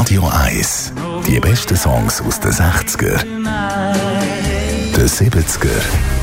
Radio 1. Die besten Songs aus den 60er, den 70er